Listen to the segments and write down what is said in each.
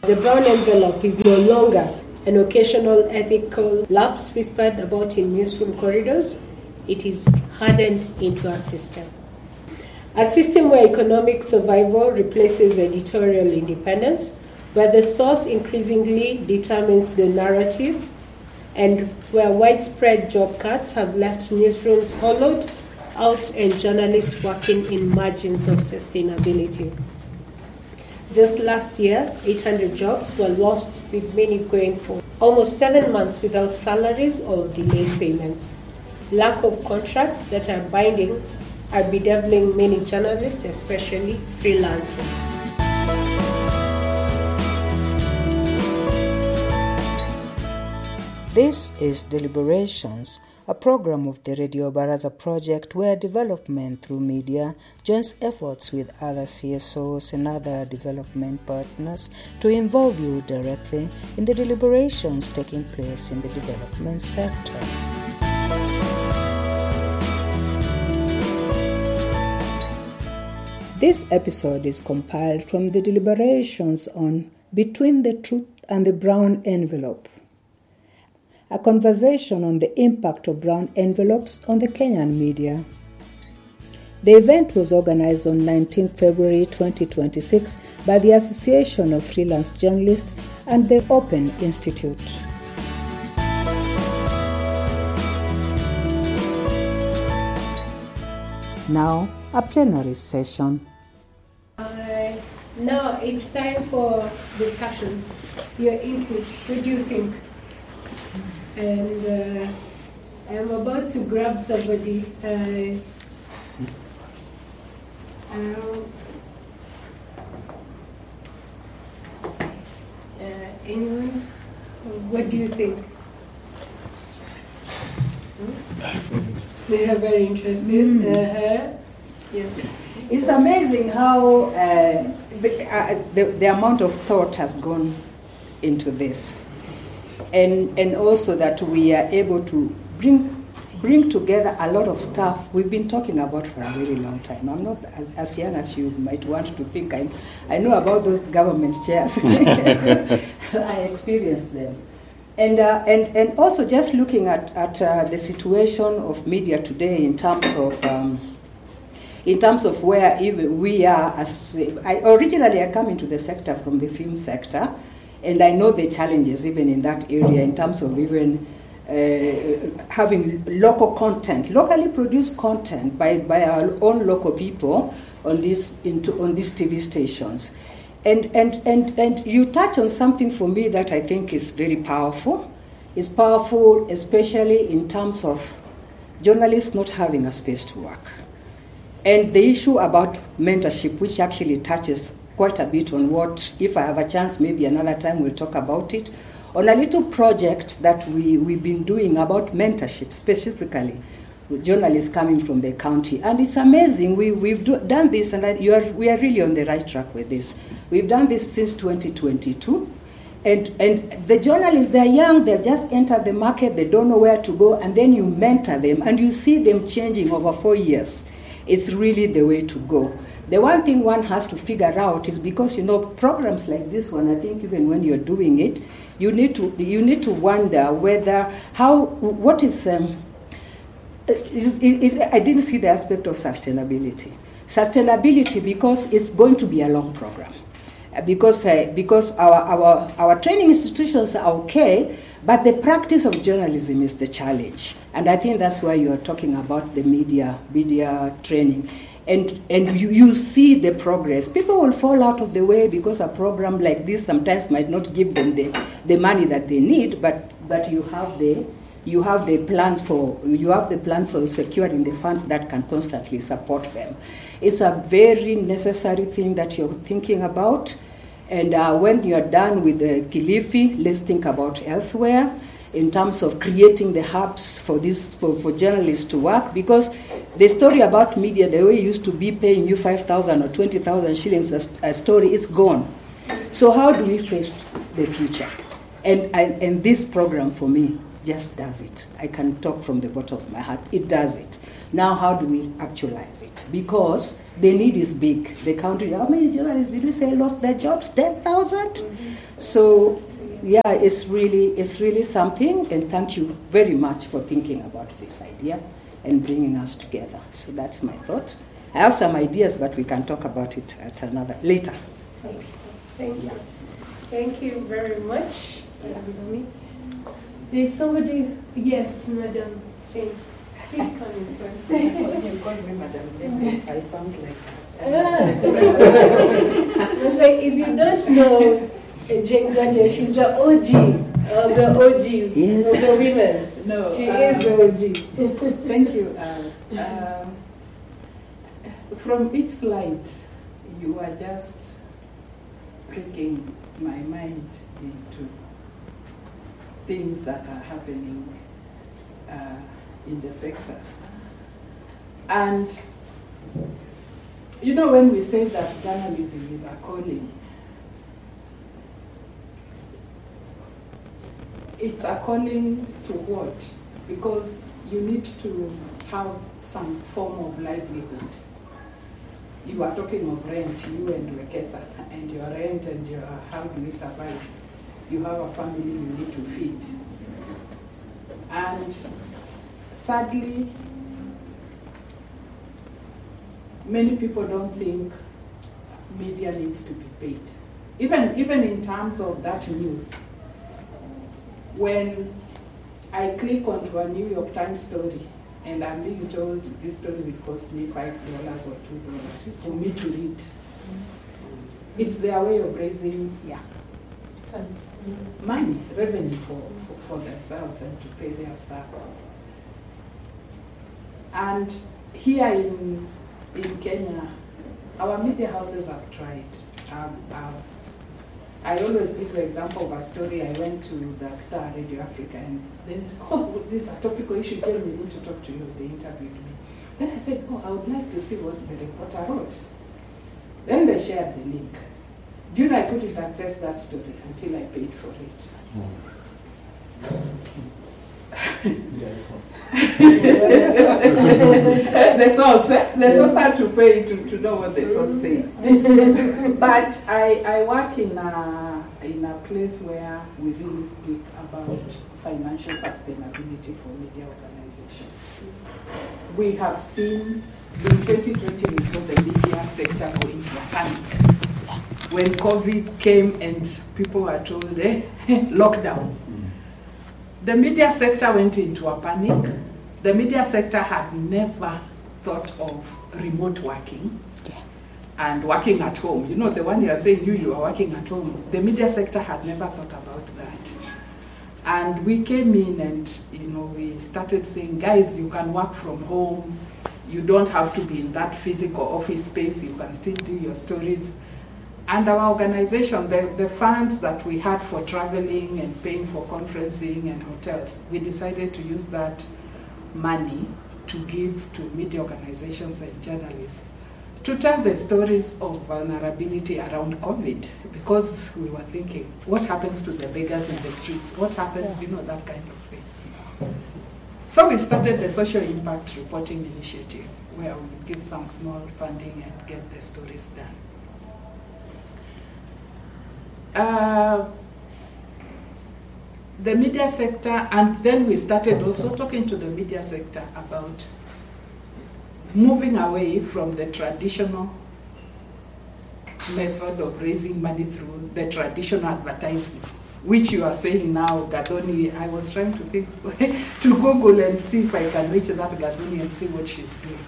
The brown envelope is no longer an occasional ethical lapse whispered about in newsroom corridors. It is hardened into a system. A system where economic survival replaces editorial independence, where the source increasingly determines the narrative, and where widespread job cuts have left newsrooms hollowed out and journalists working in margins of sustainability. Just last year, 800 jobs were lost, with many going for almost 7 months without salaries or delayed payments. Lack of contracts that are binding are bedeviling many journalists, especially freelancers. This is Deliberations, a program of the Radio Baraza project where development through media joins efforts with other CSOs and other development partners to involve you directly in the deliberations taking place in the development sector. This episode is compiled from the deliberations on Between the Truth and the Brown Envelope, a conversation on the impact of brown envelopes on the Kenyan media. The event was organized on 19 February 2026 by the Association of Freelance Journalists and the Open Institute. Now, a plenary session. Now it's time for discussions, your input. What do you think? And I'm about to grab somebody. Anyone? What do you think? They are very interested. Yes. It's amazing how the amount of thought has gone into this. And also that we are able to bring together a lot of stuff we've been talking about for a very long time. I'm not as young as you might want to think. I know about those government chairs. I experienced them. And also just looking at the situation of media today in terms of where even we are. Originally I come into the sector from the film sector, and I know the challenges even in that area in terms of even having local content, locally produced content by our own local people on these TV stations. And you touch on something for me that I think is very powerful. It's powerful especially in terms of journalists not having a space to work. And the issue about mentorship, which actually touches quite a bit on what, if I have a chance, maybe another time we'll talk about it, on a little project that we've been doing about mentorship specifically with journalists coming from the county. And it's amazing, we've done this, and we are really on the right track with this. We've done this since 2022. And the journalists, they're young, they've just entered the market, they don't know where to go, and then you mentor them, and you see them changing over 4 years. It's really the way to go. The one thing one has to figure out is because, programs like this one, I think even when you're doing it, you need to wonder I didn't see the aspect of sustainability. Sustainability, because it's going to be a long program. Because our training institutions are okay, but the practice of journalism is the challenge. And I think that's why you are talking about the media training. And you see the progress. People will fall out of the way because a program like this sometimes might not give them the money that they need, but you have the plan for securing the funds that can constantly support them. It's a very necessary thing that you're thinking about. And when you're done with the Kilifi, let's think about elsewhere in terms of creating the hubs for journalists to work, because the story about media, the way it used to be paying you 5,000 or 20,000 shillings a story, it's gone. So how do we face the future? And this program for me just does it. I can talk from the bottom of my heart. It does it. Now, how do we actualize it? Because the need is big. The country, how many journalists did we say lost their jobs? 10,000? So, yeah, it's really something, and thank you very much for thinking about this idea and bringing us together. So that's my thought. I have some ideas, but we can talk about it at later. Thank you. Thank you very much. There's somebody, yes, Madam Jane. Please come in first. You call me Madam Jane. I sound like if you don't know Jane Guardia, she's the OG of the OGs, yes, of the women. No, she is the OG. Thank you. From each slide, you are just pricking my mind into things that are happening in the sector. And, you know, when we say that journalism is a calling, it's a calling to what? Because you need to have some form of livelihood. You are talking of rent, you and Wekesa, and your rent and your how do we survive? You have a family you need to feed. And sadly, many people don't think media needs to be paid. Even in terms of that news, when I click onto a New York Times story and I'm being told this story will cost me $5 or $2 for me to read, it's their way of raising money, revenue for themselves and to pay their staff. And here in Kenya, our media houses have tried. I always give the example of a story. I went to the Star Radio Africa and then they said, oh, this is a topical issue, Jen, we need to talk to you. They interviewed me. Then I said, oh, I would like to see what the reporter wrote. Then they shared the link. Do you know, I couldn't access that story until I paid for it. The source had to pay to know what the source said. But I work in a place where we really speak about financial sustainability for media organizations. We have seen in 2020 we saw the media sector go into a panic. When COVID came and people were told, lockdown. The media sector went into a panic. The media sector had never thought of remote working and working at home. You know, the one you are saying you are working at home. The media sector had never thought about that. And we came in and, we started saying, guys, you can work from home. You don't have to be in that physical office space. You can still do your stories. And our organization, the funds that we had for traveling and paying for conferencing and hotels, we decided to use that money to give to media organizations and journalists to tell the stories of vulnerability around COVID, because we were thinking, what happens to the beggars in the streets? What happens, that kind of thing. So we started the Social Impact Reporting Initiative, where we would give some small funding and get the stories done. The media sector, and then we started also talking to the media sector about moving away from the traditional method of raising money through the traditional advertising, which you are saying now, Gathoni. I was trying to think to Google and see if I can reach that Gathoni and see what she's doing.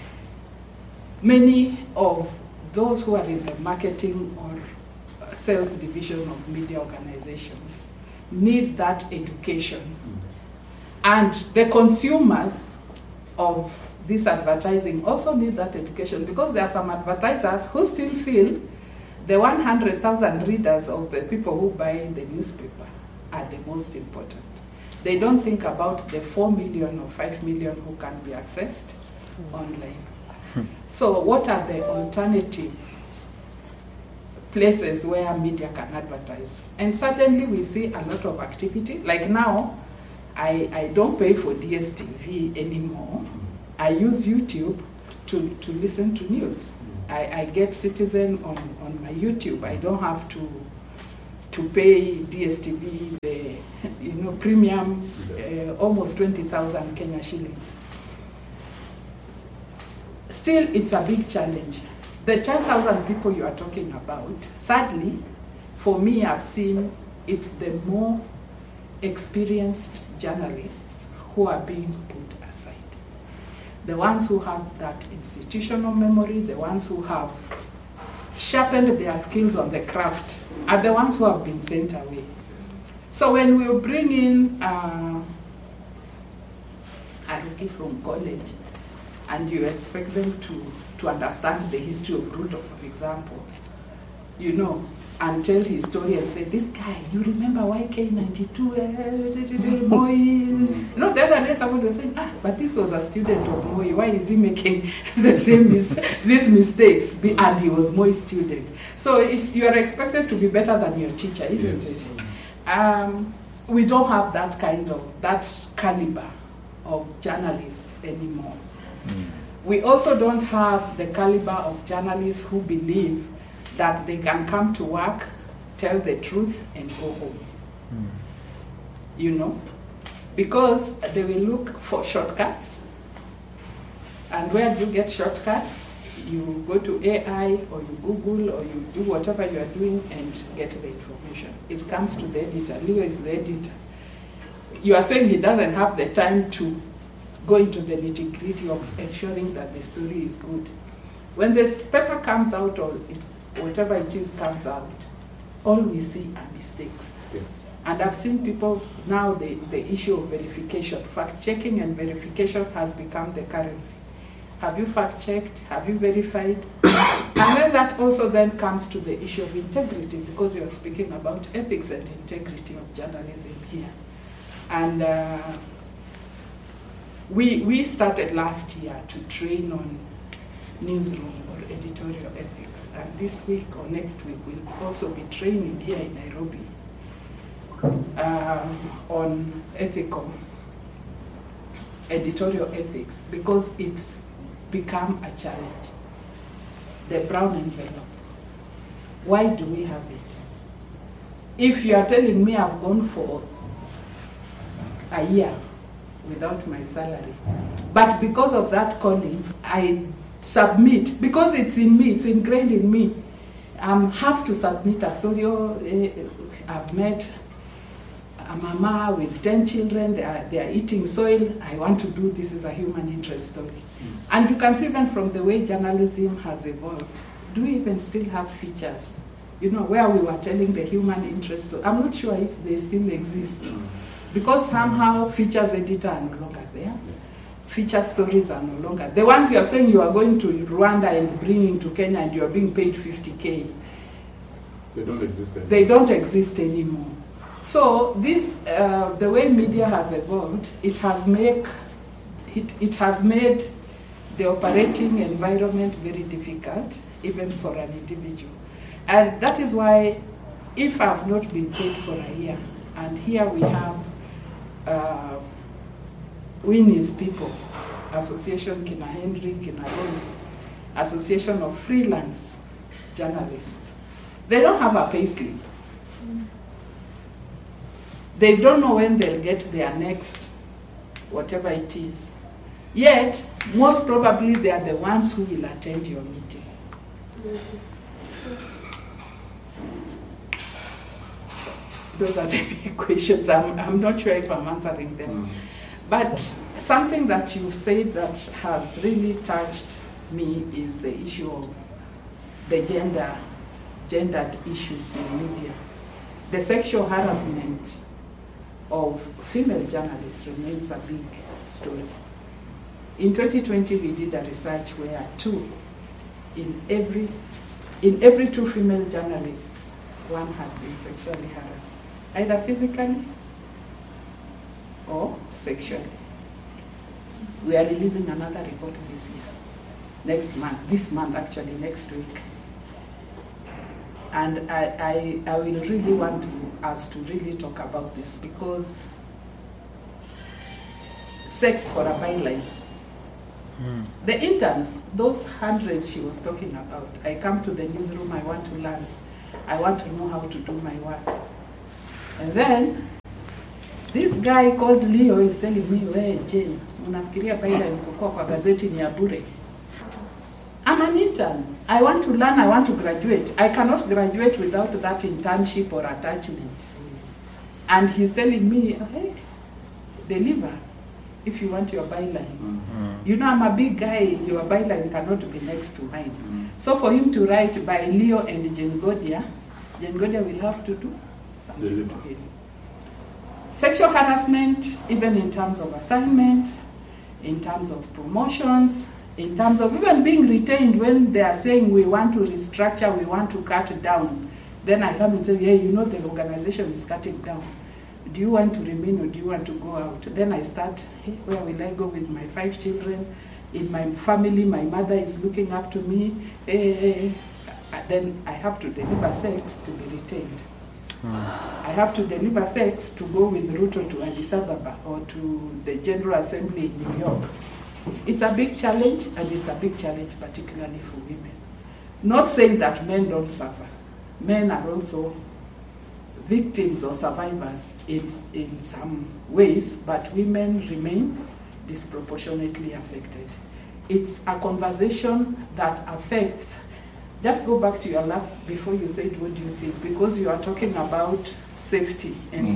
Many of those who are in the marketing or sales division of media organizations need that education. And the consumers of this advertising also need that education, because there are some advertisers who still feel the 100,000 readers of the people who buy the newspaper are the most important. They don't think about the 4 million or 5 million who can be accessed online. So what are the alternative places where media can advertise? And suddenly we see a lot of activity. Like now, I don't pay for DSTV anymore. I use YouTube to listen to news. I get Citizen on my YouTube. I don't have to pay DSTV the premium, almost 20,000 Kenya shillings. Still, it's a big challenge. The 10,000 people you are talking about, sadly, for me, I've seen it's the more experienced journalists who are being put aside. The ones who have that institutional memory, the ones who have sharpened their skills on the craft, are the ones who have been sent away. So when we bring in a rookie from college, and you expect them to understand the history of Ruto, for example, and tell his story and say, this guy, you remember YK92, Moi? The other day someone was saying, but this was a student of Moi. Why is he making these mistakes? And he was Moi's student. So you are expected to be better than your teacher, isn't it? We don't have that caliber of journalists anymore. We also don't have the caliber of journalists who believe that they can come to work, tell the truth, and go home. Because they will look for shortcuts. And where do you get shortcuts? You go to AI, or you Google, or you do whatever you are doing and get the information. It comes to the editor. Leo is the editor. You are saying he doesn't have the time to go into the nitty-gritty of ensuring that the story is good. When the paper comes out, or whatever it is comes out, all we see are mistakes. Yes. And I've seen people now, the issue of verification, fact-checking and verification has become the currency. Have you fact-checked? Have you verified? And then that also then comes to the issue of integrity, because you're speaking about ethics and integrity of journalism here. And we started last year to train on newsroom or editorial ethics. And this week or next week, we'll also be training here in Nairobi on ethical editorial ethics, because it's become a challenge. The brown envelope. Why do we have it? If you are telling me I've gone for a year without my salary, but because of that calling, I submit, because it's in me, it's ingrained in me, have to submit a story. I've met a mama with 10 children, they are eating soil, I want to do this is a human interest story. And you can see even from the way journalism has evolved, do we even still have features? Where we were telling the human interest story. I'm not sure if they still exist. Because somehow features editor are no longer there. Feature stories are no longer. The ones you are saying you are going to Rwanda and bringing to Kenya and you are being paid 50K. They don't exist anymore. They don't exist anymore. So this, the way media has evolved, it has made the operating environment very difficult, even for an individual. And that is why, if I've not been paid for a year, and here we have Winnie's people, Association Kina Henry, Kina Rose, Association of Freelance Journalists. They don't have a pay slip. They don't know when they'll get their next, whatever it is. Yet, most probably they are the ones who will attend your meeting. Those are the big questions. I'm not sure if I'm answering them. But something that you've said that has really touched me is the issue of the gendered issues in media. The sexual harassment of female journalists remains a big story. In 2020, we did a research where in every 2 female journalists, 1 had been sexually harassed, either physically or sexually. We are releasing another report this year, this month actually, next week. And I will really want us to really talk about this, because sex for a byline The interns, those hundreds she was talking about, I come to the newsroom, I want to learn. I want to know how to do my work. And then, this guy called Leo is telling me, "Hey, Jane, unafikiria baila nilikuwa kwa gazeti ni ya bure." I'm an intern. I want to learn, I want to graduate. I cannot graduate without that internship or attachment. And he's telling me, "Hey, deliver if you want your byline." You know, I'm a big guy, your byline cannot be next to mine. So for him to write by Leo and Jane Godia will have to do something to him. Sexual harassment, even in terms of assignments, in terms of promotions, in terms of even being retained when they are saying we want to restructure, we want to cut down. Then I come and say, "Yeah, you know the organization is cutting down. Do you want to remain or do you want to go out?" Then I start, hey, where will I go with my 5 children? In my family, my mother is looking up to me. Then I have to deliver sex to be retained. I have to deliver sex to go with Ruto to Addis Ababa or to the General Assembly in New York. It's a big challenge, and it's a big challenge particularly for women. Not saying that men don't suffer. Men are also victims or survivors in some ways, but women remain disproportionately affected. It's a conversation that affects. Just go back to your last, before you said what do you think, because you are talking about safety and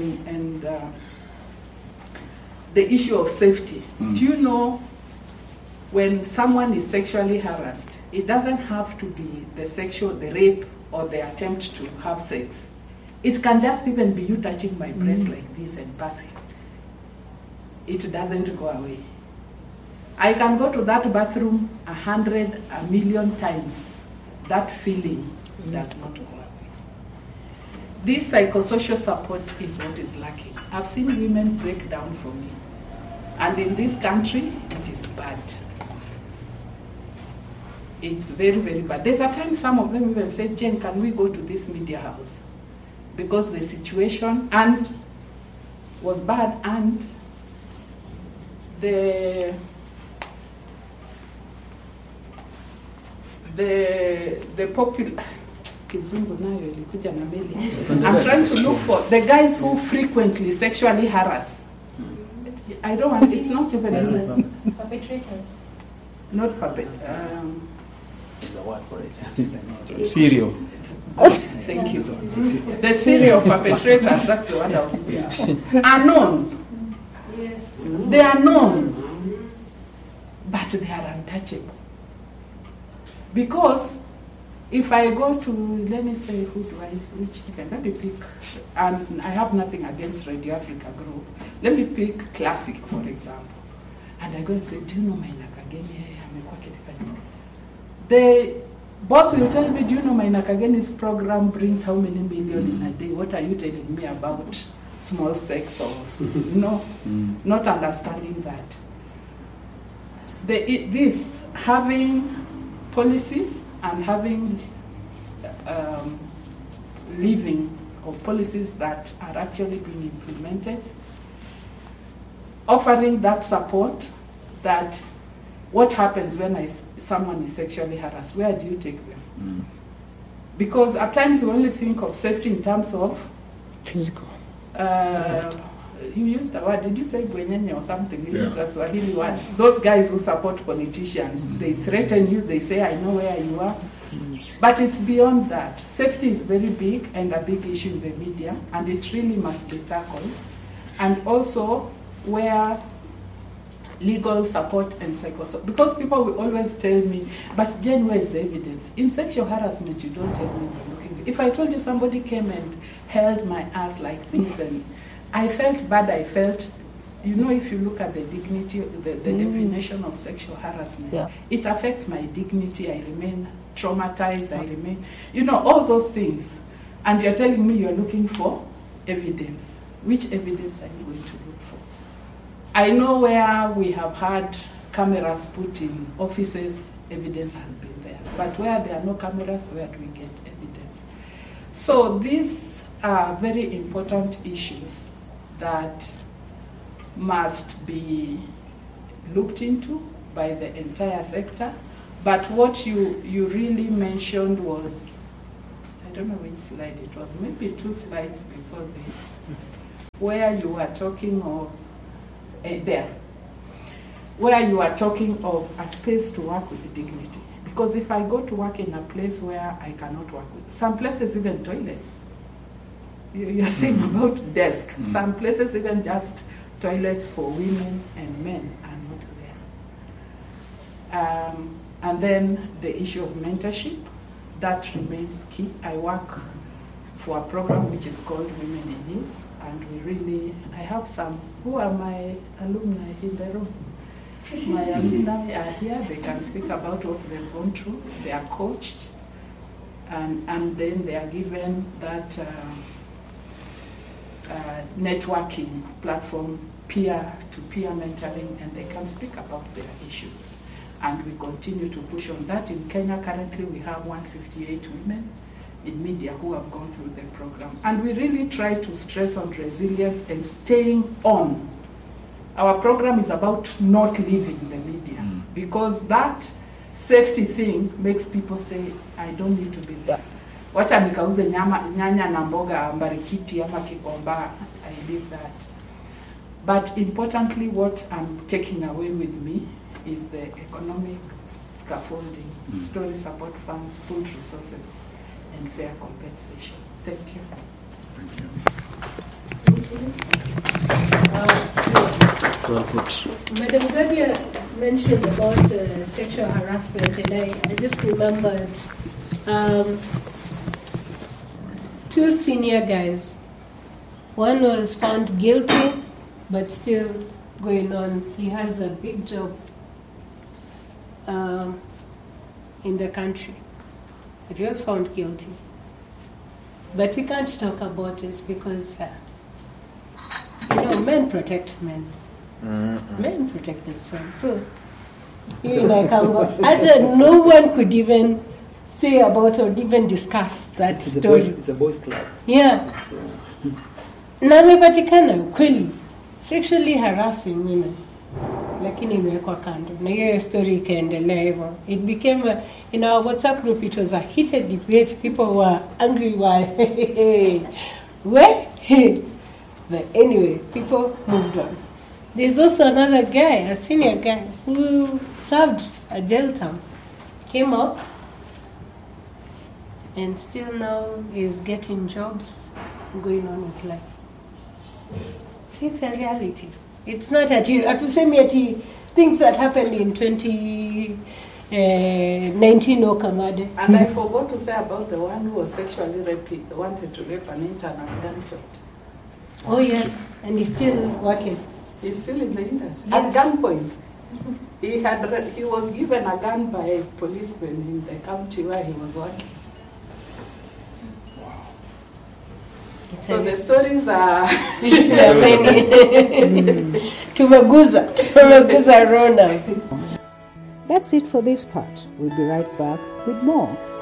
the issue of safety. Do you know when someone is sexually harassed, it doesn't have to be the rape or the attempt to have sex. It can just even be you touching my breast like this and passing. It doesn't go away. I can go to that bathroom 100, 1,000,000 times. That feeling does not go away. This psychosocial support is what is lacking. I've seen women break down for me. And in this country, it is bad. It's very, very bad. There's a time some of them even said, "Jane, can we go to this media house?" Because the situation was bad, and the popular Kizungu nayo ilikuja na meli. I'm trying to look for the guys who frequently sexually harass. I don't want. It's not even Perpetrators. not puppet. Serial. Thank you. The serial perpetrators. That's the one I was looking for. Are known. Yes. They are known, but they are untouchable. Because if I go to, let me say, which event? Let me pick, and I have nothing against Radio Africa Group. Let me pick Classic, for example. And I go and say, "Do you know Maina Kageni?" The boss will tell me, "Do you know Maina Kageni's program brings how many million in a day? What are you telling me about small sex or, not understanding that." This having policies and having living of policies that are actually being implemented, offering that support, that what happens when someone is sexually harassed, where do you take them? Because at times we only think of safety in terms of physical. You used the word, did you say Gwenyenye or something? You used a Swahili word. Those guys who support politicians, they threaten you, they say, "I know where you are." But it's beyond that. Safety is very big and a big issue in the media, and it really must be tackled. And also where legal support and psychosocial, because people will always tell me, "But Jane, where is the evidence?" In sexual harassment, you don't tell me you're looking. If I told you somebody came and held my ass like this and I felt bad, if you look at the dignity, the definition of sexual harassment, it affects my dignity. I remain traumatized, I remain, all those things. And you're telling me you're looking for evidence. Which evidence are you going to look for? I know where we have had cameras put in offices, evidence has been there. But where there are no cameras, where do we get evidence? So these are very important issues that must be looked into by the entire sector. But what you really mentioned was, I don't know which slide it was, maybe 2 slides before this, where you are talking of, where you are talking of a space to work with dignity. Because if I go to work in a place where I cannot work with, some places even toilets, you're saying about desk, some places even just toilets for women and men are not there. And then the issue of mentorship, that remains key. I work for a program which is called Women in News, and I have some who are my alumni in the room. My alumni are here, they can speak about what they've gone through, they are coached, and then they are given that networking platform, peer-to-peer mentoring, and they can speak about their issues. And we continue to push on that. In Kenya currently we have 158 women in media who have gone through the program. And we really try to stress on resilience and staying on. Our program is about not leaving the media, because that safety thing makes people say, I don't need to be there. Wacha nikauze nyanya na mboga Mbarikiti ama Kikomba, I leave that. But importantly, what I'm taking away with me is the economic scaffolding, story support funds, food resources, and fair compensation. Thank you. Thank you. Madam Gabia mentioned about sexual harassment, and I just remembered 2 senior guys. One was found guilty, but still going on. He has a big job in the country, but he was found guilty. But we can't talk about it because, men protect men. Men protect themselves. So, no one could even say about or even discuss that story. It's a boys' club. Yeah. Na amepatikana kweli sexually harassing women, lakini imewekwa kando na hiyo story ikaendelea hivyo. It became in our WhatsApp group, it was a heated debate. People were angry. Why? Where? But anyway, people moved on. There's also another guy, a senior guy, who served a jail term, came out, and still now is getting jobs, going on with life. See, it's a reality. It's not at things that happened in 2019 Okamade. And I forgot to say about the one who was sexually wanted to rape an intern at gunpoint. Oh yes, and he's still working. He's still in the industry. Yes. At gunpoint. He was given a gun by a policeman in the county where he was working. So the stories are many. Tumeguza Rona. That's it for this part. We'll be right back with more.